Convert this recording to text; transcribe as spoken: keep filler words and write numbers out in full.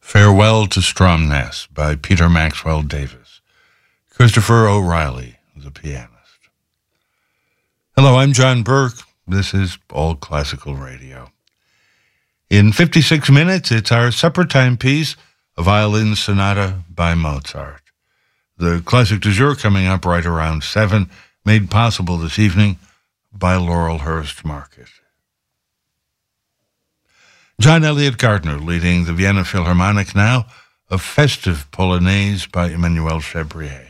Farewell to Stromness by Peter Maxwell Davis. Christopher O'Reilly, the pianist. Hello, I'm John Burke. This is All Classical Radio. In fifty-six minutes, it's our supper time piece, a violin sonata by Mozart. The classic du jour coming up right around seven, made possible this evening by Laurelhurst Market. John Eliot Gardner leading the Vienna Philharmonic now, a festive polonaise by Emmanuel Chabrier.